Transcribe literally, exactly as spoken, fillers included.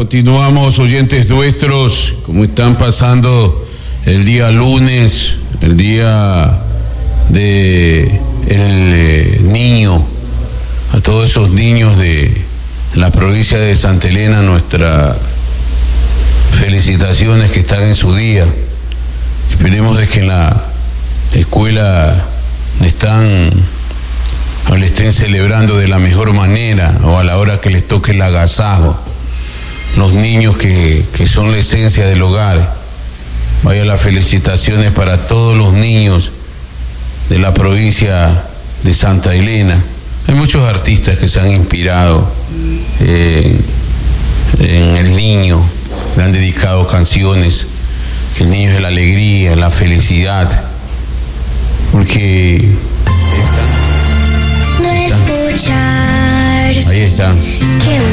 Continuamos, oyentes nuestros, ¿cómo están pasando el día lunes, el día de el eh, niño? A todos esos niños de la provincia de Santa Elena, nuestras felicitaciones que están en su día. Esperemos de que en la escuela están o le estén celebrando de la mejor manera, o a la hora que les toque el agasajo. Los niños que, que son la esencia del hogar. Vaya las felicitaciones para todos los niños de la provincia de Santa Elena. Hay muchos artistas que se han inspirado eh, en el niño, le han dedicado canciones, que el niño es la alegría, la felicidad, porque no escuchar ahí están. Que